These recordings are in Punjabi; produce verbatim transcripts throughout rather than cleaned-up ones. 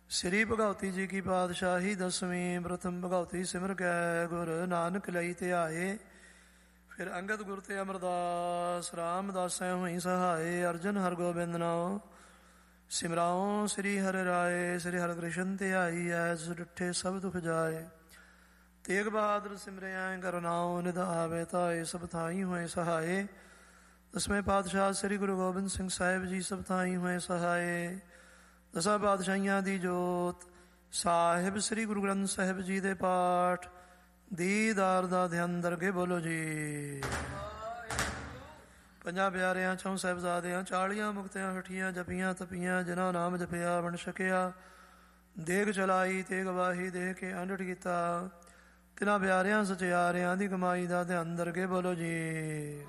ਸ੍ਰੀ ਭਗਵਤੀ ਜੀ ਕੀ ਪਾਤਸ਼ਾਹੀ ਦਸਵੀਂ। ਪ੍ਰਥਮ ਭਗਵਤੀ ਸਿਮਰ ਕੈ ਗੁਰ ਨਾਨਕ ਲਈ ਧਿਆਏ। ਫਿਰ ਅੰਗਦ ਗੁਰ ਤੇ ਅਮਰਦਾਸ ਰਾਮਦਾਸੈ ਹੋਈ ਸਹਾਏ। ਅਰਜਨ ਹਰਗੋਬਿੰਦ ਨਾਉ ਸਿਮਰਾਉ ਸ੍ਰੀ ਹਰਿ ਰਾਏ। ਸ੍ਰੀ ਹਰਿ ਕ੍ਰਿਸ਼ਨ ਧਿਆਈ ਐਸ ਡਿਠੇ ਸਭ ਦੁਖ ਜਾਏ। ਤੇਗ ਬਹਾਦਰ ਸਿਮਰਿਆ ਕਰਨਾਉ ਨਿਧ ਆਵੇ ਤਾਏ। ਸਭ ਥਾਈ ਹੋਏ ਸਹਾਏ। ਦਸਵੇਂ ਪਾਤਸ਼ਾਹ ਸ੍ਰੀ ਗੁਰੂ ਗੋਬਿੰਦ ਸਿੰਘ ਸਾਹਿਬ ਜੀ ਸਭ ਥਾਈ ਹੋਏ ਸਹਾਏ। ਦਸਾਂ ਪਾਤਸ਼ਾਹੀਆਂ ਦੀ ਜੋਤ ਸਾਹਿਬ ਸ੍ਰੀ ਗੁਰੂ ਗ੍ਰੰਥ ਸਾਹਿਬ ਜੀ ਦੇ ਪਾਠ ਦੀਦਾਰ ਦਾ ਧਿਆਨ ਦਰਗੇ ਬੋਲੋ ਜੀ। ਪੰਜਾਂ ਪਿਆਰਿਆਂ ਚੌਂ ਸਾਹਿਬਜ਼ਾਦਿਆਂ ਚਾਲੀਆਂ ਮੁਕਤਿਆਂ ਹਠੀਆਂ ਜਪੀਆਂ ਤਪੀਆਂ ਜਿਨ੍ਹਾਂ ਨਾਮ ਜਪਿਆ ਬਣ ਸਕਿਆ। ਦੇਗ ਚਲਾਈ ਤੇ ਗਵਾਹੀ ਦੇ ਕੇ ਅੰਡਟ ਕੀਤਾ। ਤਿਨਾਂ ਪਿਆਰਿਆਂ ਸਚਿਆਰਿਆਂ ਦੀ ਕਮਾਈ ਦਾ ਧਿਆਨ ਦਰਗੇ ਬੋਲੋ ਜੀ।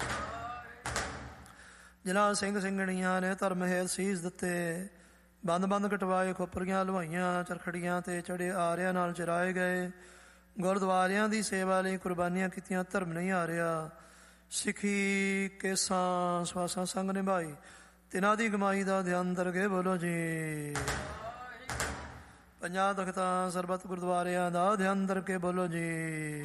ਜਿਨ੍ਹਾਂ ਸਿੰਘ ਸਿੰਘਣੀਆਂ ਨੇ ਧਰਮ ਹੇਤ ਸੀਸ ਦਿੱਤੇ। ਬੰਦ ਬੰਦ ਕਟਵਾਏ ਖੋਪਰੀਆਂ ਲਵਾਈਆਂ। ਚਰਖੜੀਆਂ ਤੇ ਚੜੇ ਆਰਿਆਂ ਨਾਲ ਚਰਾਏ ਗਏ। ਗੁਰਦੁਆਰਿਆਂ ਦੀ ਸੇਵਾ ਲਈ ਕੁਰਬਾਨੀਆਂ ਕੀਤੀਆਂ। ਧਰਮ ਨਹੀਂ ਹਾਰਿਆ। ਸਿੱਖੀ ਕੇਸਾਂ ਸਵਾਸਾਂ ਸੰਗ ਨਿਭਾਈ। ਤਿਨਾਂ ਦੀ ਕਮਾਈ ਦਾ ਧਿਆਨ ਦਰਗੇ ਬੋਲੋ ਜੀ। ਪੰਜਾਂ ਤਖਤਾਂ ਸਰਬੱਤ ਗੁਰਦੁਆਰਿਆਂ ਦਾ ਧਿਆਨ ਦਰਗੇ ਬੋਲੋ ਜੀ।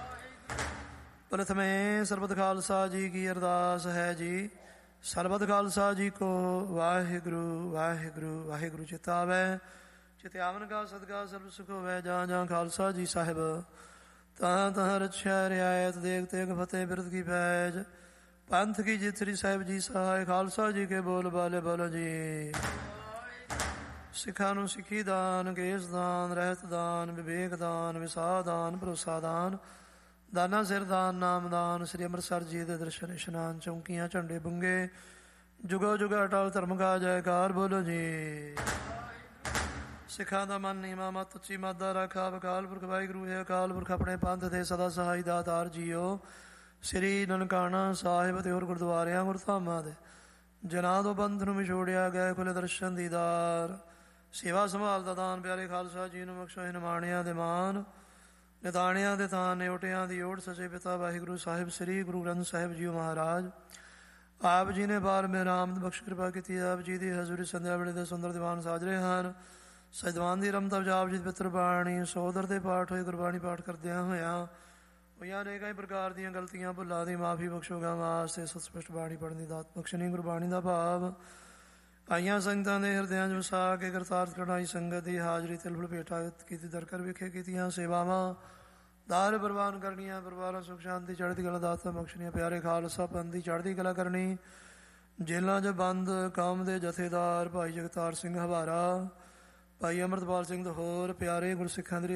ਪ੍ਰਥਮੇ ਸਰਬੱਤ ਖਾਲਸਾ ਜੀ ਕੀ ਅਰਦਾਸ ਹੈ ਜੀ। ਸਰਬੱਤ ਖਾਲਸਾ ਜੀ ਕੋ ਵਾਹਿਗੁਰੂ ਵਾਹਿਗੁਰੂ ਵਾਹਿਗੁਰੂ ਚਿਤਾਵੈ। ਚਿਤਿਆਵਨ ਕਾ ਸਦਕਾ ਸਰਬ ਸੁਖ ਹੋਵੈ। ਜਾਂ ਜਾਂ ਖਾਲਸਾ ਜੀ ਸਾਹਿਬ ਤਾਂ ਤਾਂ ਰਛਿਆ ਰਿਆਇਤ ਦੇਖ ਤੇਗ ਫਤਿਹ ਬਿਰਦ ਕੀ ਫੈਜ। ਪੰਥ ਕੀ ਜਿਤ ਸ੍ਰੀ ਸਾਹਿਬ ਜੀ ਸਹਾਇ। ਖਾਲਸਾ ਜੀ ਕੇ ਬੋਲ ਬਾਲੇ ਬੋਲੋ ਜੀ। ਸਿੱਖਾਂ ਨੂੰ ਸਿੱਖੀ ਦਾਨ ਕੇਸ ਦਾਨ ਰਹਿਤ ਦਾਨ ਵਿਵੇਕ ਦਾਨ ਵਿਸਾਹ ਦਾਨ ਭਰੋਸਾ ਦਾਨ ਦਾਨਾ ਸਿਰ ਦਾਨ ਨਾਮਦਾਨ। ਸ੍ਰੀ ਅੰਮ੍ਰਿਤਸਰ ਜੀ ਦੇ ਦਰਸ਼ਨ ਇਸ਼ਨਾਨ ਚੌਂਕੀਆਂ ਝੰਡੇ ਬੁੰਗੇ ਜੁਗੋ ਜੁਗ ਅਟਲ ਧਰਮ ਕਾ ਜੈਕਾਰ ਬੋਲੋ ਜੀ। ਸਿੱਖਾਂ ਦਾ ਮਨ ਨੀਵਾਂ ਮਤ ਉੱਚੀ ਮਾਦਾ ਰੱਖਾ। ਅਕਾਲ ਪੁਰਖ ਵਾਹਿਗੁਰੂ ਹੈ ਅਕਾਲ ਪੁਰਖ ਆਪਣੇ ਪੰਥ ਦੇ ਸਦਾ ਸਹਾਈ ਦਾਤਾਰ ਜੀਓ। ਸ੍ਰੀ ਨਨਕਾਣਾ ਸਾਹਿਬ ਤੇ ਹੋਰ ਗੁਰਦੁਆਰਿਆਂ ਗੁਰਧਾਮਾਂ ਦੇ ਜਨਾਂ ਤੋਂ ਬੰਧ ਨੂੰ ਵਿਛੋੜਿਆ ਗਏ ਖੁੱਲੇ ਦਰਸ਼ਨ ਦੀਦਾਰ ਸੇਵਾ ਸੰਭਾਲ ਦਾ ਦਾਨ ਪਿਆਰੇ ਖਾਲਸਾ ਜੀ ਨੂੰ ਬਖਸ਼ੋ। ਨਿਮਾਣਿਆਂ ਦੇ ਮਾਨ ਨਿਤਾਣਿਆਂ ਦੇ ਤਾਨ ਨਿਉਟਿਆਂ ਦੀ ਓਟ ਸੱਚੇ ਪਿਤਾ ਵਾਹਿਗੁਰੂ ਸਾਹਿਬ ਸ੍ਰੀ ਗੁਰੂ ਗ੍ਰੰਥ ਸਾਹਿਬ ਜੀ ਮਹਾਰਾਜ ਆਪ ਜੀ ਨੇ ਬਾਰ ਮੇ ਰਾਮ ਬਖਸ਼ ਕਿਰਪਾ ਕੀਤੀ। ਆਪ ਜੀ ਦੀ ਹਜ਼ੂਰੀ ਸੰਧਿਆ ਵੇਲੇ ਦੇ ਸੁੰਦਰ ਦੀਵਾਨ ਸਾਜ ਰਹੇ ਹਨ। ਸਜਵਾਨ ਦੀ ਰਮਤਾ ਜਾਪ ਜੀ ਦੀ ਪਿੱਤਰ ਬਾਣੀ ਸੋਦਰ ਦੇ ਪਾਠ ਹੋਏ ਗੁਰਬਾਣੀ ਪਾਠ ਕਰਦਿਆਂ ਹੋਇਆਂ ਹੋਈਆਂ ਅਨੇਕਾਂ ਪ੍ਰਕਾਰ ਦੀਆਂ ਗਲਤੀਆਂ ਭੁੱਲਾਂ ਦੀ ਮਾਫੀ ਬਖਸ਼ੋਗਾ ਵਾਸਤੇ ਸਤਸਪਸ਼ਟ ਬਾਣੀ ਪੜ੍ਹਨ ਦੀ ਦਾਤ ਬਖਸ਼ਣੀ। ਗੁਰਬਾਣੀ ਦਾ ਭਾਵ ਆਈਆਂ ਸੰਗਤਾਂ ਦੇ ਹਿਰਦਿਆਂ 'ਚ ਵਸਾ ਕੇ ਕਰਤਾਰਥ ਕਢਾਈ ਸੰਗਤ ਦੀ ਹਾਜ਼ਰੀ ਤਿਲਫੁਲ ਭੇਟਾ ਕੀਤੀ ਦਰਕਰ ਵਿਖੇ ਕੀਤੀਆਂ ਸੇਵਾਵਾਂ ਦਾਰ ਪ੍ਰਵਾਨ ਕਰਨੀਆਂ। ਪਰਿਵਾਰਾਂ ਸੁਖ ਸ਼ਾਂਤੀ ਚੜ੍ਹਦੀ ਕਲਾ ਦਾਤਾਂ ਬਖਸ਼ਣੀਆਂ। ਪਿਆਰੇ ਖਾਲਸਾ ਪੰਥ ਦੀ ਚੜ੍ਹਦੀ ਕਲਾ ਕਰਨੀ। ਜੇਲ੍ਹਾਂ 'ਚ ਬੰਦ ਕੌਮ ਦੇ ਜਥੇਦਾਰ ਭਾਈ ਜਗਤਾਰ ਸਿੰਘ ਹਵਾਰਾ ਭਾਈ ਅੰਮ੍ਰਿਤਪਾਲ ਸਿੰਘ ਤੇ ਹੋਰ ਪਿਆਰੇ ਗੁਰਸਿੱਖਾਂ ਦੀ